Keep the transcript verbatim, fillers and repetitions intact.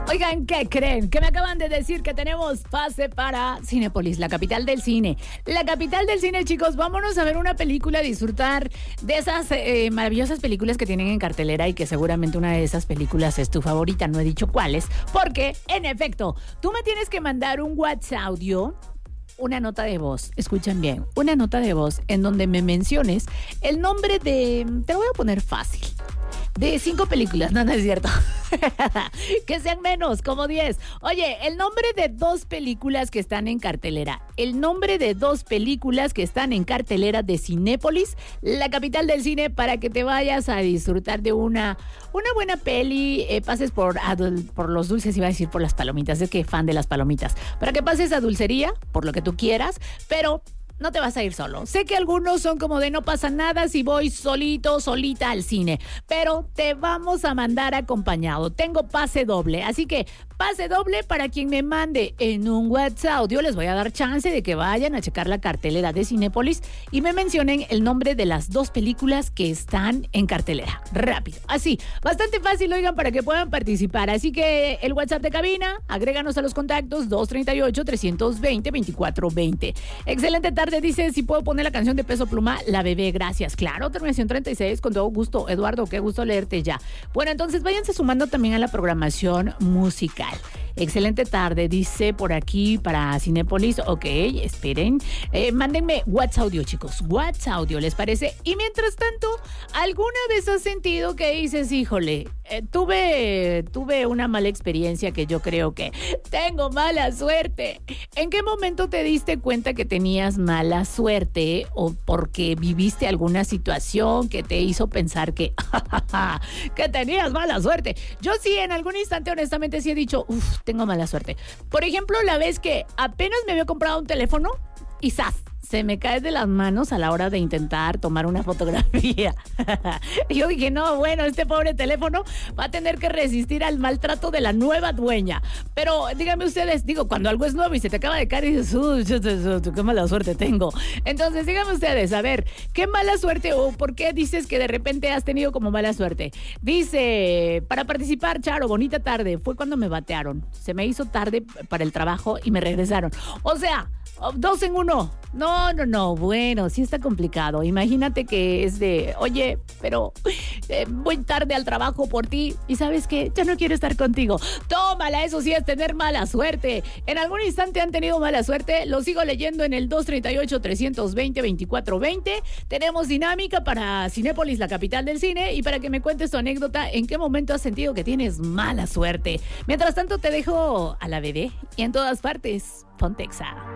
Oigan, ¿qué creen? Que me acaban de decir que tenemos pase para Cinépolis, la capital del cine. La capital del cine, chicos, vámonos a ver una película, disfrutar de esas eh, maravillosas películas que tienen en cartelera y que seguramente una de esas películas es tu favorita. No he dicho cuáles, porque, en efecto, tú me tienes que mandar un WhatsApp audio, una nota de voz, escuchen bien, una nota de voz en donde me menciones el nombre de, te lo voy a poner fácil, de cinco películas, no, no es cierto, que sean menos, como diez. Oye, el nombre de dos películas que están en cartelera, el nombre de dos películas que están en cartelera de Cinépolis, la capital del cine, para que te vayas a disfrutar de una, una buena peli, eh, pases por, adul, por los dulces, iba a decir por las palomitas, es que fan de las palomitas, para que pases a dulcería, por lo que tú quieras, pero no te vas a ir solo. Sé que algunos son como de no pasa nada si voy solito, solita al cine, pero te vamos a mandar acompañado. Tengo pase doble, así que pase doble para quien me mande en un WhatsApp audio. Les voy a dar chance de que vayan a checar la cartelera de Cinépolis y me mencionen el nombre de las dos películas que están en cartelera. Rápido, así, bastante fácil, oigan, para que puedan participar. Así que el WhatsApp de cabina, agréganos a los contactos dos tres ocho, tres dos cero, dos cuatro dos cero. Excelente tarde. Dice, si puedo poner la canción de Peso Pluma, La Bebé, gracias. Claro, terminación treinta y seis, con todo gusto. Eduardo, qué gusto leerte ya. Bueno, entonces váyanse sumando también a la programación musical. Excelente tarde, dice por aquí para Cinépolis. Ok, esperen. Eh, mándenme WhatsApp audio, chicos. WhatsApp audio, ¿les parece? Y mientras tanto, ¿alguna vez has sentido que dices, híjole, eh, tuve, tuve una mala experiencia que yo creo que tengo mala suerte? ¿En qué momento te diste cuenta que tenías mala suerte o porque viviste alguna situación que te hizo pensar que, que tenías mala suerte? Yo sí, en algún instante, honestamente, sí he dicho, uff, tengo mala suerte. Por ejemplo, la vez que apenas me había comprado un teléfono y ¡zas! Se me cae de las manos a la hora de intentar tomar una fotografía. Yo dije, no, bueno, este pobre teléfono va a tener que resistir al maltrato de la nueva dueña. Pero díganme ustedes, digo, cuando algo es nuevo y se te acaba de caer y dices, uy, qué mala suerte tengo. Entonces, díganme ustedes, a ver, ¿qué mala suerte o por qué dices que de repente has tenido como mala suerte? Dice, para participar, Charo, bonita tarde. Fue cuando me batearon. Se me hizo tarde para el trabajo y me regresaron. O sea, dos en uno. No, no, no. Bueno, sí está complicado. Imagínate que es de, oye, pero eh, voy tarde al trabajo por ti y ¿sabes qué? Ya no quiero estar contigo. Tómala, eso sí es tener mala suerte. En algún instante han tenido mala suerte. Lo sigo leyendo en el dos tres ocho, tres dos cero, dos cuatro dos cero. Tenemos dinámica para Cinépolis, la capital del cine, y para que me cuentes tu anécdota, en qué momento has sentido que tienes mala suerte. Mientras tanto, te dejo a La Bebé y en todas partes, Pontexa.